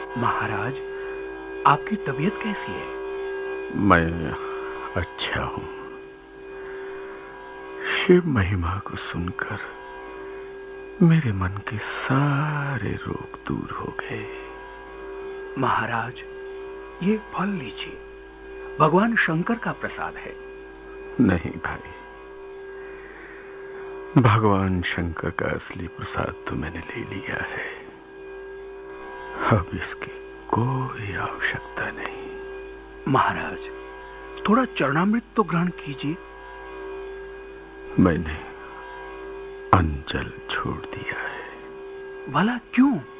महाराज, आपकी तबीयत कैसी है? मैं अच्छा हूं। शिव महिमा को सुनकर मेरे मन के सारे रोग दूर हो गए। महाराज, ये फल लीजिए, भगवान शंकर का प्रसाद है। नहीं भाई, भगवान शंकर का असली प्रसाद तो मैंने ले लिया है। अब इसकी कोई आवश्यकता नहीं। महाराज, थोड़ा चरणामृत तो ग्रहण कीजिए। मैंने अन्न जल छोड़ दिया है। भला क्यों?